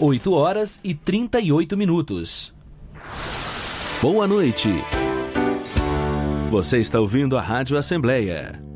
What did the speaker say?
8h38. Boa noite. Você está ouvindo a Rádio Assembleia